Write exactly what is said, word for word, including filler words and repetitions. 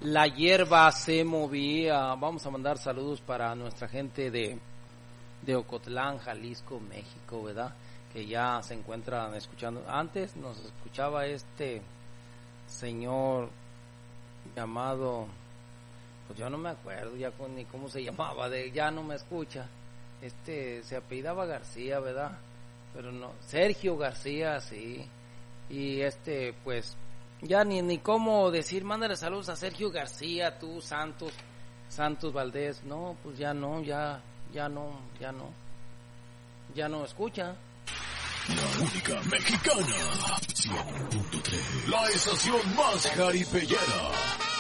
La hierba se movía. Vamos a mandar saludos para nuestra gente de, de Ocotlán, Jalisco, México, ¿verdad? Que ya se encuentran escuchando. Antes nos escuchaba este señor llamado, pues yo no me acuerdo ya con, ni cómo se llamaba, de ya no me escucha. Este se apellidaba García, ¿verdad? Pero no, Sergio García, sí. Y este, pues ya ni ni cómo decir, mándale saludos a Sergio García, tú, Santos, Santos Valdés. No, pues ya no, ya, ya no, ya no, ya no escucha. La única mexicana, cien punto tres, la estación más jaripellera.